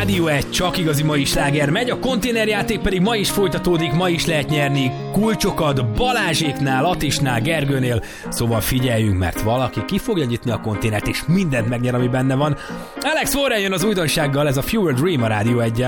Rádió 1, csak igazi mai sláger megy, a konténerjáték pedig ma is folytatódik, ma is lehet nyerni kulcsokat Balázséknál, Atisnál, Gergőnél, szóval figyeljünk, mert valaki ki fogja nyitni a konténert, és mindent megnyer, ami benne van. Alex Warren jön az újdonsággal, ez a Fewer Dream a Rádió 1-jel.